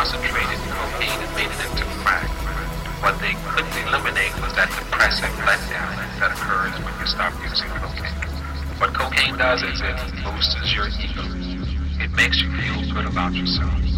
concentrated cocaine and made it into crack. What they couldn't eliminate was that depressive letdown that occurs when you stop using cocaine. What cocaine does is it boosts your ego. It makes you feel good about yourself.